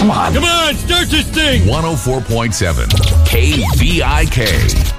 Come on. Come on, start this thing. 104.7 KVIK.